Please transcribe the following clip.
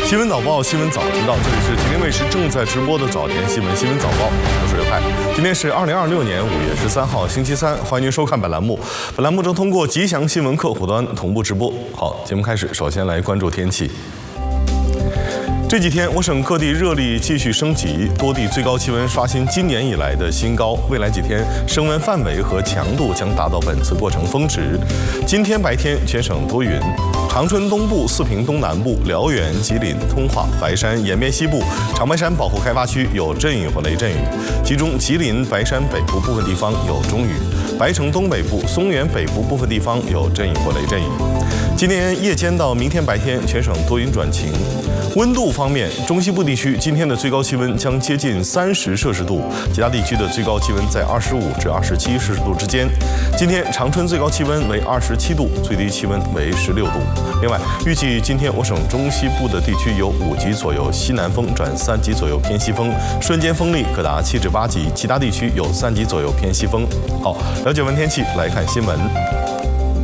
新闻早报，新闻早知道，这里是吉林卫视正在直播的早间新闻早报，我是刘派。今天是2026年5月13号，星期三，欢迎您收看本栏目。本栏目正通过吉祥新闻客户端同步直播。好，节目开始，首先来关注天气。这几天，我省各地热力继续升级，多地最高气温刷新今年以来的新高。未来几天，升温范围和强度将达到本次过程峰值。今天白天全省多云，长春东部、四平东南部、辽源、吉林、通化、白山、延边西部、长白山保护开发区有阵雨或雷阵雨，其中吉林、白山北部部分地方有中雨，白城东北部、松原北部部分地方有阵雨或雷阵雨。今天夜间到明天白天，全省多云转晴。温度方面，中西部地区今天的最高气温将接近30摄氏度，其他地区的最高气温在25至27摄氏度之间。今天长春最高气温为27度，最低气温为16度。另外，预计今天我省中西部的地区有5级左右西南风转3级左右偏西风，瞬间风力可达7至8级，其他地区有3级左右偏西风。好，了解完天气，来看新闻。